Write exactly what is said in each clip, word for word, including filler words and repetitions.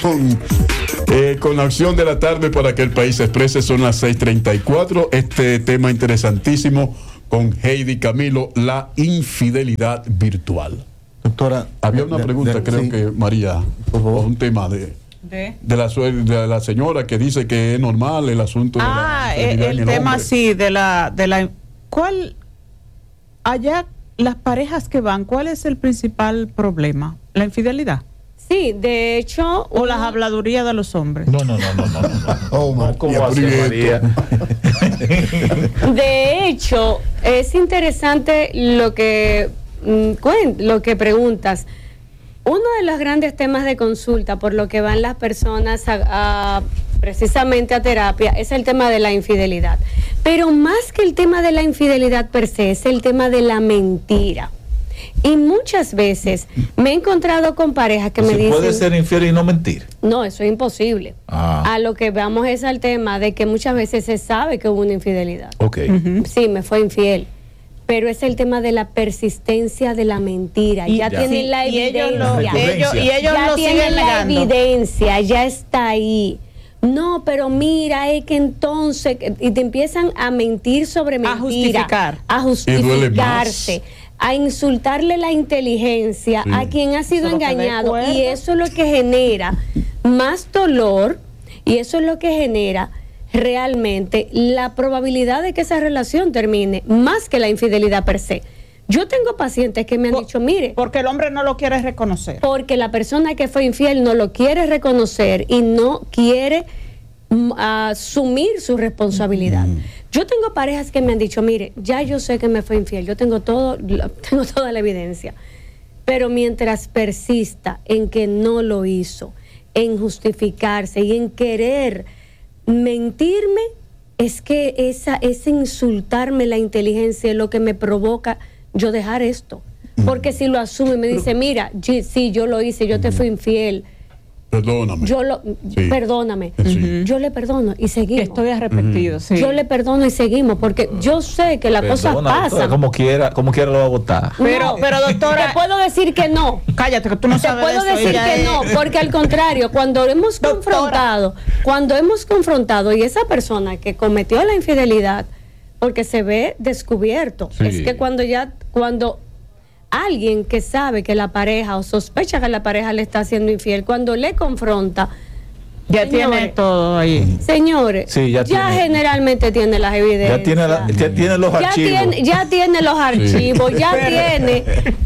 con, eh, con la acción de la tarde para que el país se exprese. Son las seis treinta y cuatro. Este tema interesantísimo con Heidi Camilo, la infidelidad virtual. Doctora, había una de, pregunta, de, creo sí, que María, por favor, un tema de, de, de, la, de la señora que dice que es normal el asunto ah, de la el, el, el tema hombre. sí de la de la ¿cuál allá las parejas que van, cuál es el principal problema? ¿La infidelidad? Sí, de hecho, o las habladurías de los hombres. No, no, no, no, no, no. Oh, no, ¿cómo va a ser, María? De hecho, es interesante lo que lo que preguntas. Uno de los grandes temas de consulta por lo que van las personas a, a, precisamente a terapia es el tema de la infidelidad. Pero más que el tema de la infidelidad per se, es el tema de la mentira. Y muchas veces me he encontrado con parejas que me ¿Se dicen... puede ser infiel y no mentir? No, eso es imposible. Ah. A lo que vamos es al tema de que muchas veces se sabe que hubo una infidelidad. Ok. Uh-huh. Sí, me fue infiel. Pero es el tema de la persistencia de la mentira. Y ya ya, tienen sí, la y evidencia. Ellos lo, ellos, y ellos ya lo tienen siguen la negando. evidencia, ya está ahí. No, pero mira, es que entonces... Y te empiezan a mentir sobre mentira. A justificar. A justificarse. A insultarle la inteligencia sí. a quien ha sido eso engañado. Y eso es lo que genera más dolor y eso es lo que genera realmente la probabilidad de que esa relación termine, más que la infidelidad per se. Yo tengo pacientes que me han Por, dicho, mire... Porque el hombre no lo quiere reconocer. Porque la persona que fue infiel no lo quiere reconocer y no quiere uh, asumir su responsabilidad. Mm. Yo tengo parejas que me han dicho, mire, ya yo sé que me fue infiel, yo tengo todo, tengo toda la evidencia, pero mientras persista en que no lo hizo, en justificarse y en querer mentirme, es que esa, ese insultarme la inteligencia es lo que me provoca yo dejar esto. Porque si lo asume y me dice, mira, sí, yo lo hice, yo te fui infiel, Perdóname. Yo lo, sí. Perdóname. Sí. Yo le perdono y seguimos. Estoy arrepentido, uh-huh. sí. Yo le perdono y seguimos porque yo sé que las cosas pasan. Como quiera, como quiera lo va a votar. Pero, no, pero doctora, te puedo decir que no. Cállate, que tú no sabes. Te puedo de eso, decir que es... no, porque al contrario, cuando hemos doctora. confrontado, cuando hemos confrontado y esa persona que cometió la infidelidad, porque se ve descubierto, sí. es que cuando ya, cuando alguien que sabe que la pareja o sospecha que la pareja le está haciendo infiel, cuando le confronta, ya señores, tiene todo ahí. Señores, sí, ya, ya tiene, generalmente tiene las evidencias. Ya tiene, la, ya tiene los ya archivos. Tiene, ya tiene los archivos, sí. ya tiene,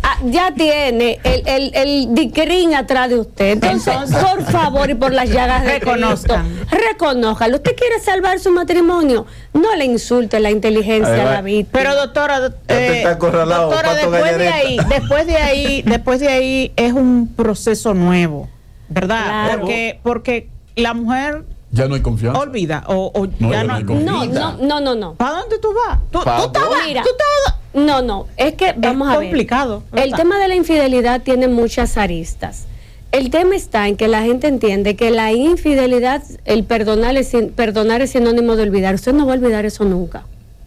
ya tiene el, el, el diquerín atrás de usted. Entonces, Entonces, por favor y por las llagas de reconozcan. Cristo, reconózcalo. ¿Usted quiere salvar su matrimonio? No le insulte la inteligencia a la víctima. Pero doctora, eh, doctora después de ahí, después de ahí, después de ahí es un proceso nuevo, ¿verdad? Claro. Porque, porque la mujer ya no hay confianza. Olvida o, o no, ya ya no, no, no, no, no, no. ¿Para dónde tú vas? ¿Tú, tú estabas, Mira, tú estabas? No, no, es que vamos es a complicado, ver. El tema de la infidelidad tiene muchas aristas. El tema está en que la gente entiende que la infidelidad, el perdonar es, perdonar es sinónimo de olvidar. Usted no va a olvidar eso nunca.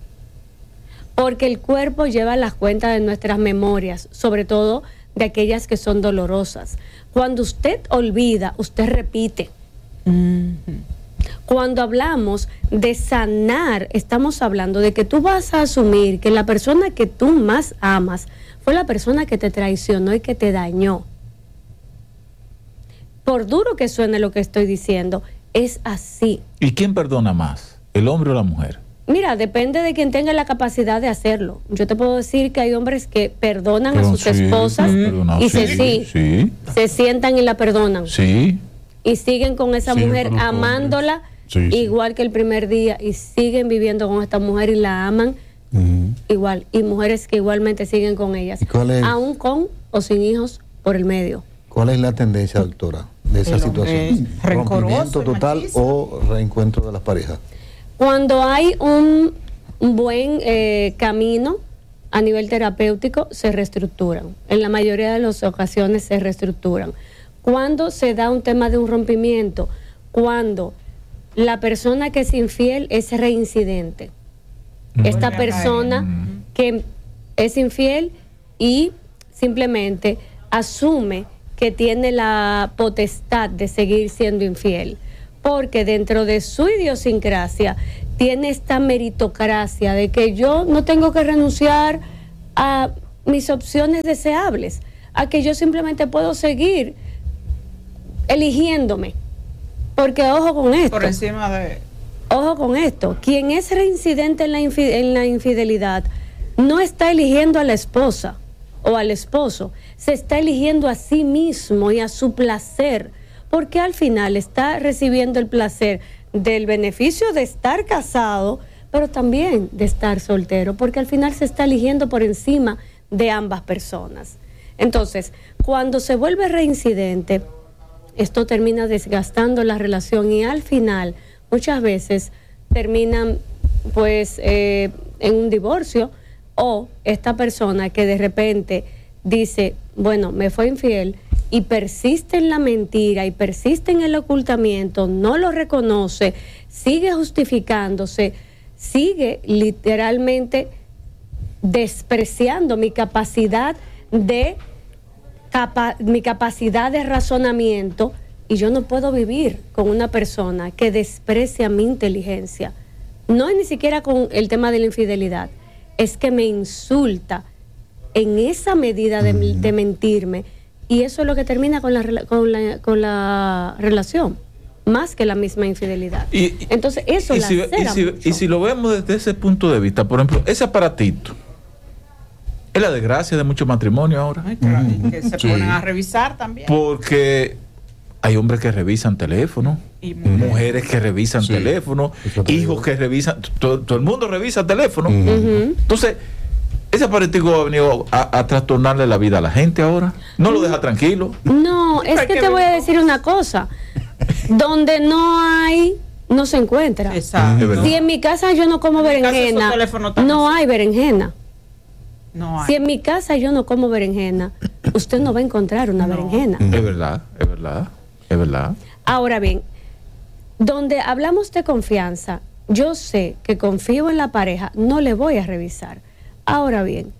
Porque el cuerpo lleva las cuentas de nuestras memorias, sobre todo de aquellas que son dolorosas. Cuando usted olvida, usted repite. Uh-huh. Cuando hablamos de sanar, estamos hablando de que tú vas a asumir que la persona que tú más amas fue la persona que te traicionó y que te dañó. Por duro que suene lo que estoy diciendo, es así. ¿Y quién perdona más, el hombre o la mujer? Mira, depende de quien tenga la capacidad de hacerlo. Yo te puedo decir que hay hombres que perdonan Pero a sus sí, esposas perdona, y sí, se, sí, sí. se sientan y la perdonan. Sí. Y siguen con esa sí, mujer amándola sí, igual sí. que el primer día y siguen viviendo con esta mujer y la aman uh-huh. igual. Y mujeres que igualmente siguen con ellas, aún con o sin hijos por el medio. ¿Cuál es la tendencia, doctora, de esa el situación? ¿Rompimiento total machismo. O reencuentro de las parejas? Cuando hay un buen eh, camino a nivel terapéutico, se reestructuran. En la mayoría de las ocasiones se reestructuran. Cuando se da un tema de un rompimiento, cuando la persona que es infiel es reincidente. Mm. Esta persona que es infiel y simplemente asume que tiene la potestad de seguir siendo infiel, porque dentro de su idiosincrasia tiene esta meritocracia de que yo no tengo que renunciar a mis opciones deseables, a que yo simplemente puedo seguir eligiéndome, porque ojo con esto, por encima de... ojo con esto, quien es reincidente en la, infi- en la infidelidad no está eligiendo a la esposa o al esposo, se está eligiendo a sí mismo y a su placer, porque al final está recibiendo el placer del beneficio de estar casado, pero también de estar soltero, porque al final se está eligiendo por encima de ambas personas. Entonces, cuando se vuelve reincidente, esto termina desgastando la relación y al final muchas veces terminan pues eh, en un divorcio, o esta persona que de repente dice, bueno, me fue infiel y persiste en la mentira y persiste en el ocultamiento, no lo reconoce, sigue justificándose, sigue literalmente despreciando mi capacidad de capa- mi capacidad de razonamiento, y yo no puedo vivir con una persona que desprecia mi inteligencia. No es ni siquiera con el tema de la infidelidad, es que me insulta en esa medida de, mm. de mentirme, y eso es lo que termina con la, con la, con la relación, más que la misma infidelidad. Y, Entonces eso y la si, y, si, y si lo vemos desde ese punto de vista, por ejemplo, ese aparatito es la desgracia de muchos matrimonios ahora. Ay, claro, mm. que se sí. ponen a revisar también. Porque hay hombres que revisan teléfono, y mujeres. mujeres que revisan sí. teléfono, hijos que revisan, todo, todo el mundo revisa teléfono. Uh -huh. Entonces, ese aparatico ha venido a, a trastornarle la vida a la gente ahora. No lo deja tranquilo. No, es que te voy a decir una cosa. Donde no hay, no se encuentra. Exacto. Si en mi casa yo no como berenjena, no hay berenjena. No hay. Si en mi casa yo no como berenjena, usted no va a encontrar una no. berenjena. Es verdad, es verdad, es verdad. Ahora bien, donde hablamos de confianza, yo sé que confío en la pareja, no le voy a revisar. Ahora bien,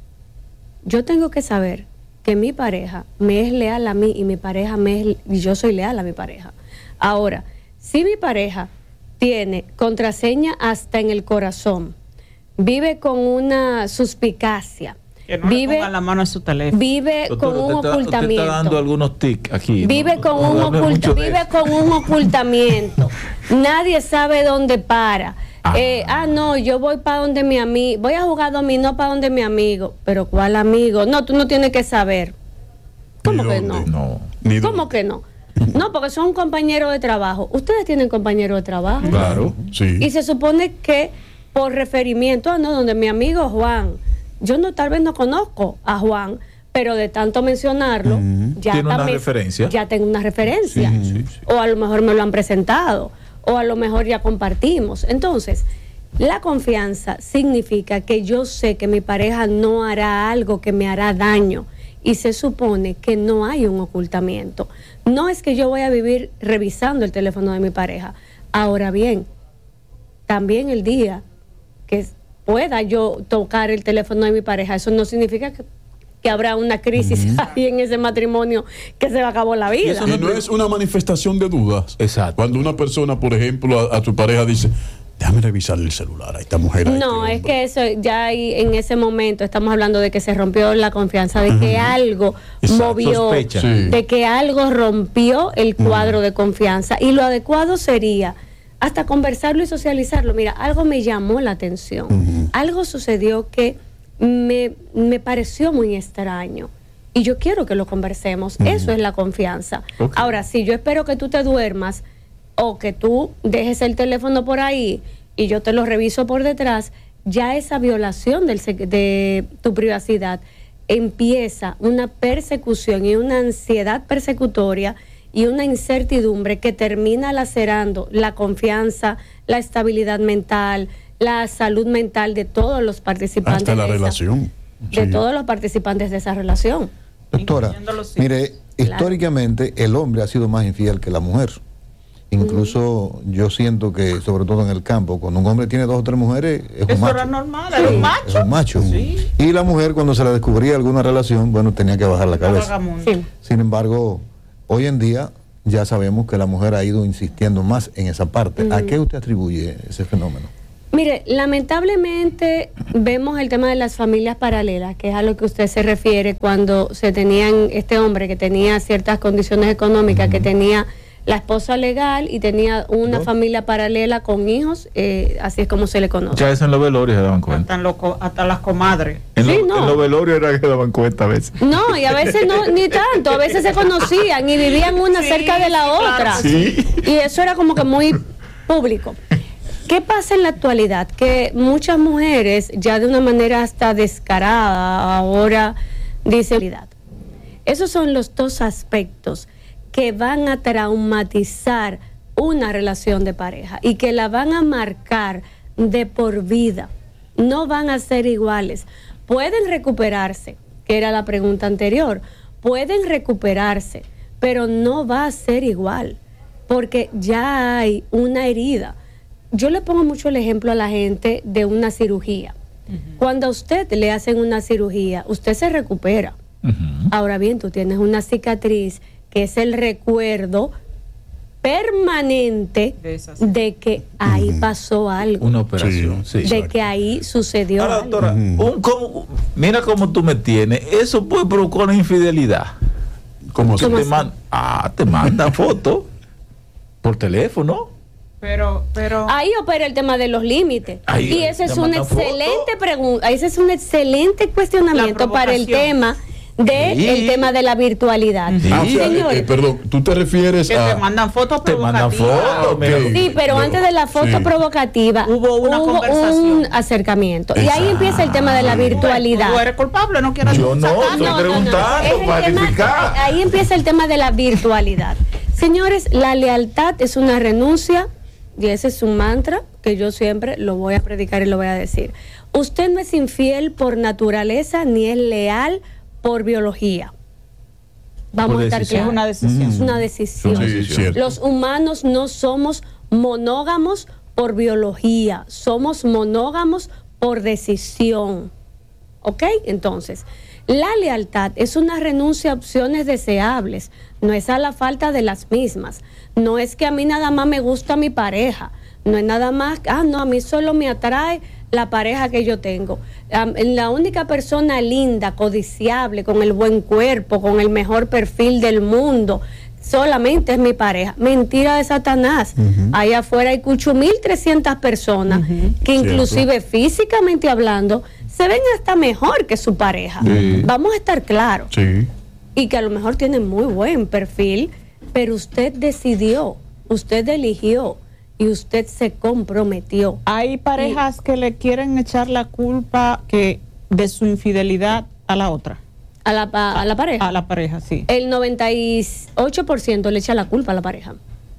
yo tengo que saber que mi pareja me es leal a mí y mi pareja me es, y yo soy leal a mi pareja. Ahora, si mi pareja tiene contraseña hasta en el corazón, vive con una suspicacia, que no vive, le ponga la mano a su teléfono, vive Doctor, con un usted ocultamiento. Usted está dando algunos tics aquí. Vive, ¿no? con, no, un no oculta, vive con un ocultamiento. Nadie sabe dónde para. Ah, eh, ah no, yo voy para donde mi amigo, voy a jugar dominó para donde mi amigo. Pero ¿cuál amigo? No, tú no tienes que saber. ¿Cómo que no? no. ¿Cómo que no? No, porque son compañeros de trabajo. Ustedes tienen compañeros de trabajo. Claro, sí. Y se supone que por referimiento, ah, no, donde mi amigo Juan. Yo no, tal vez no conozco a Juan, pero de tanto mencionarlo, mm, ya, ¿tiene una me, referencia? ya tengo una referencia. Sí, sí, sí. O a lo mejor me lo han presentado, o a lo mejor ya compartimos. Entonces, la confianza significa que yo sé que mi pareja no hará algo que me hará daño, y se supone que no hay un ocultamiento. No es que yo voy a vivir revisando el teléfono de mi pareja. Ahora bien, también el día que pueda yo tocar el teléfono de mi pareja, eso no significa que, que habrá una crisis uh-huh. ahí en ese matrimonio, que se le acabó la vida. Y eso no, y no es una manifestación de dudas. Exacto. Cuando una persona, por ejemplo, a, a tu pareja dice, déjame revisar el celular a esta mujer. No, este es que eso ya ahí, en ese momento estamos hablando de que se rompió la confianza, de uh-huh. que algo Exacto. movió, Sospecha. de que algo rompió el cuadro uh-huh. de confianza, y lo adecuado sería hasta conversarlo y socializarlo. Mira, algo me llamó la atención, uh-huh. algo sucedió que me, me pareció muy extraño y yo quiero que lo conversemos. Uh-huh. Eso es la confianza. Okay. Ahora, si yo espero que tú te duermas o que tú dejes el teléfono por ahí y yo te lo reviso por detrás, ya esa violación del, de tu privacidad empieza una persecución y una ansiedad persecutoria y una incertidumbre que termina lacerando la confianza, la estabilidad mental, la salud mental de todos los participantes. Hasta la de relación. Esa, de sí. todos los participantes de esa relación. Doctora, mire, claro. históricamente el hombre ha sido más infiel que la mujer. Incluso uh-huh. yo siento que, sobre todo en el campo, cuando un hombre tiene dos o tres mujeres, es un Eso macho. era normal, era un macho. Es un macho. Sí. Y la mujer, cuando se le descubría alguna relación, bueno, tenía que bajar la cabeza. Sí. Sin embargo, hoy en día ya sabemos que la mujer ha ido insistiendo más en esa parte. Uh-huh. ¿A qué usted atribuye ese fenómeno? Mire, lamentablemente vemos el tema de las familias paralelas, que es a lo que usted se refiere cuando se tenían este hombre que tenía ciertas condiciones económicas, uh-huh. que tenía la esposa legal y tenía una ¿No? familia paralela con hijos, eh, así es como se le conoce. Ya eso en los velorios se daban cuenta. Hasta, lo, hasta las comadres. En, sí, lo, no. en los velorios era que daban cuenta a veces. No, y a veces no, ni tanto, a veces se conocían y vivían una sí, cerca de la sí, otra. Claro, sí. Y eso era como que muy público. ¿Qué pasa en la actualidad? Que muchas mujeres, ya de una manera hasta descarada, ahora dicen... Esos son los dos aspectos que van a traumatizar una relación de pareja y que la van a marcar de por vida. No van a ser iguales. Pueden recuperarse, que era la pregunta anterior, pueden recuperarse, pero no va a ser igual, porque ya hay una herida. Yo le pongo mucho el ejemplo a la gente de una cirugía. Uh-huh. Cuando a usted le hacen una cirugía, usted se recupera. Uh-huh. Ahora bien, tú tienes una cicatriz que es el recuerdo permanente de, de que ahí uh-huh. pasó algo. Una operación, sí. sí. De exacto. Que ahí sucedió Ahora, algo. Doctora, uh-huh. un, como, mira cómo tú me tienes. Eso puede provocar una infidelidad. ¿Cómo te man, Ah, te mandan fotos por teléfono. Pero, pero ahí opera el tema de los límites. Ahí, y ese es una excelente pregunta, ese es un excelente cuestionamiento para el tema de sí. el tema de la virtualidad. Sí. Ah, o sea, eh, perdón, tú te refieres que a te mandan fotos te provocativas. Mandan fotos, okay. Sí, pero no. antes de la foto sí. provocativa hubo una hubo conversación, un acercamiento. Exacto. Y ahí empieza el tema de la virtualidad. Tú eres culpable, no quieras Yo no, estoy no, preguntando no, no. para verificar. Ahí empieza el tema de la virtualidad. Señores, la lealtad es una renuncia. Y ese es un mantra que yo siempre lo voy a predicar y lo voy a decir. Usted no es infiel por naturaleza ni es leal por biología. Vamos por a estar claros. Es una decisión. Es una decisión. Sí, sí, Los humanos no somos monógamos por biología, somos monógamos por decisión. ¿Ok? Entonces, la lealtad es una renuncia a opciones deseables, no es a la falta de las mismas. No es que a mí nada más me gusta mi pareja, no es nada más, ah, no, a mí solo me atrae la pareja que yo tengo. Um, la única persona linda, codiciable, con el buen cuerpo, con el mejor perfil del mundo, solamente es mi pareja. Mentira de Satanás. Uh-huh. Allá afuera hay cucho mil trescientas personas uh-huh. que inclusive Cierto. Físicamente hablando se ven hasta mejor que su pareja. Sí. Vamos a estar claros. Sí. Y que a lo mejor tienen muy buen perfil, pero usted decidió, usted eligió y usted se comprometió. Hay parejas y, que le quieren echar la culpa que de su infidelidad a la otra. A la, a, a la pareja. A la pareja, sí. El noventa y ocho por ciento le echa la culpa a la pareja.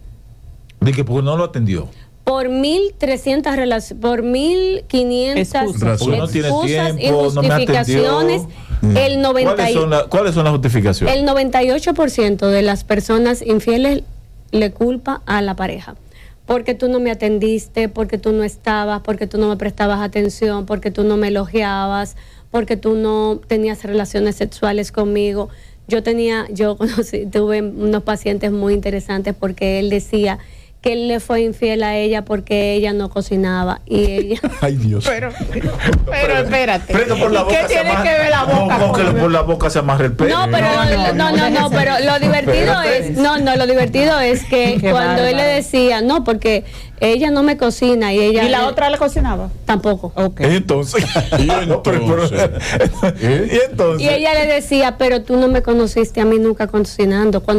¿De que porque no lo atendió? Por mil trescientas relaciones, por mil quinientas excusas, no tiene tiempo, y justificaciones. No me el noventa ¿Cuáles, son la, ¿Cuáles son las justificaciones? El noventa y ocho por ciento de las personas infieles le culpa a la pareja. Porque tú no me atendiste, porque tú no estabas, porque tú no me prestabas atención, porque tú no me elogiabas, porque tú no tenías relaciones sexuales conmigo. Yo tenía, yo conocí, tuve unos pacientes muy interesantes porque él decía que él le fue infiel a ella porque ella no cocinaba y ella... Ay, Dios. Pero, pero, pero espérate. Pero por la boca ¿Qué tiene amarra, que ver la boca? No, que por la boca se amarra el pelo. No, pero no, no, no, no, pero lo divertido es, no, no, lo divertido es que Qué cuando bárbaro. Él le decía, no, porque ella no me cocina y ella... ¿Y la otra le cocinaba? Tampoco. Okay. Entonces, ¿Y entonces? ¿Y entonces? Y ella le decía, pero tú no me conociste a mí nunca cocinando. Cuando